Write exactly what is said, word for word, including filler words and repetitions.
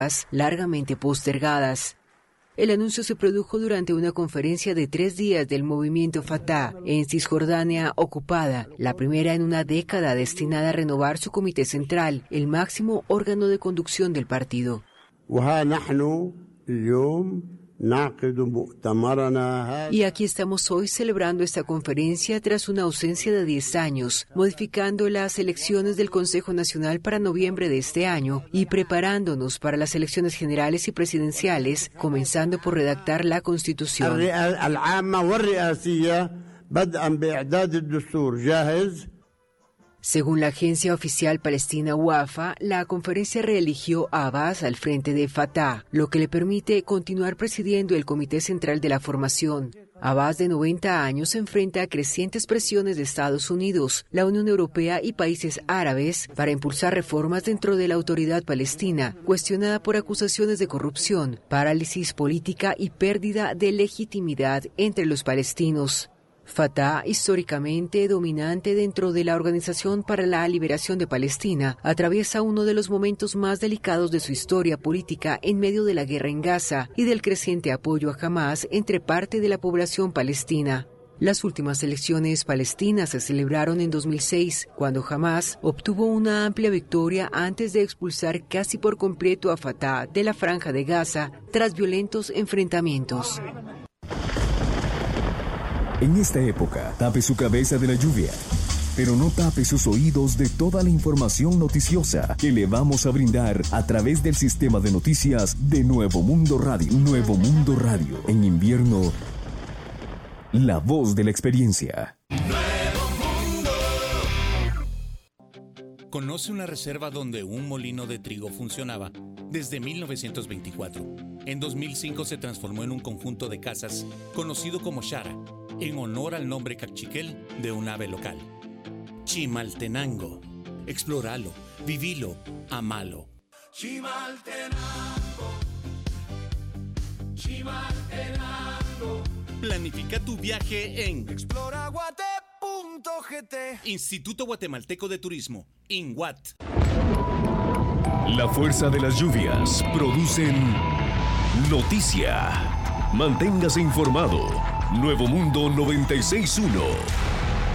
largamente postergadas. El anuncio se produjo durante una conferencia de tres días del movimiento Fatah en Cisjordania ocupada, la primera en una década destinada a renovar su comité central, el máximo órgano de conducción del partido. Y aquí estamos hoy celebrando esta conferencia tras una ausencia de diez años, modificando las elecciones del Consejo Nacional para noviembre de este año y preparándonos para las elecciones generales y presidenciales, comenzando por redactar la Constitución. Según la agencia oficial palestina Wafa, la conferencia reeligió a Abbas al frente de Fatah, lo que le permite continuar presidiendo el comité central de la formación. Abbas, de noventa años, enfrenta a crecientes presiones de Estados Unidos, la Unión Europea y países árabes para impulsar reformas dentro de la autoridad palestina, cuestionada por acusaciones de corrupción, parálisis política y pérdida de legitimidad entre los palestinos. Fatah, históricamente dominante dentro de la Organización para la Liberación de Palestina, atraviesa uno de los momentos más delicados de su historia política en medio de la guerra en Gaza y del creciente apoyo a Hamás entre parte de la población palestina. Las últimas elecciones palestinas se celebraron en dos mil seis, cuando Hamás obtuvo una amplia victoria antes de expulsar casi por completo a Fatah de la Franja de Gaza tras violentos enfrentamientos. En esta época, tape su cabeza de la lluvia, pero no tape sus oídos de toda la información noticiosa que le vamos a brindar a través del sistema de noticias de Nuevo Mundo Radio. Nuevo Mundo Radio. En invierno, la voz de la experiencia. Nuevo Mundo. Conoce una reserva donde un molino de trigo funcionaba desde mil novecientos veinticuatro. En dos mil cinco se transformó en un conjunto de casas conocido como Shara, en honor al nombre cachiquel de un ave local. Chimaltenango. Explóralo, vivilo, amalo. Chimaltenango. Chimaltenango. Planifica tu viaje en exploraguate punto g t. Instituto Guatemalteco de Turismo, INGUAT. La fuerza de las lluvias producen noticia. Manténgase informado. Nuevo Mundo noventa y seis punto uno.